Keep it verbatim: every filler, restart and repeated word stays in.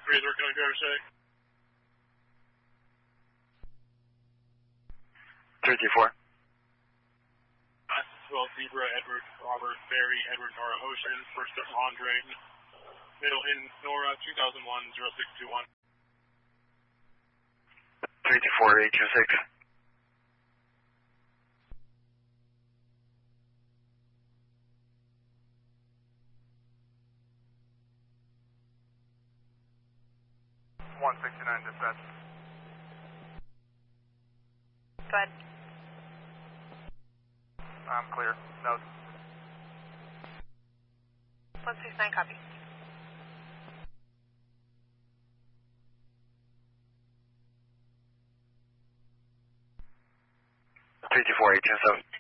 Razor, can I driver say? three two four. Well, Zebra, Edward, Robert, Barry, Edward, Nora, Ocean, first up Andre, middle in Nora, two thousand one, zero six two one. three two four, eight two six. one sixty-nine dispatch. Go ahead. I'm clear. Note. one sixty-nine, copy. three two four, eight two seven.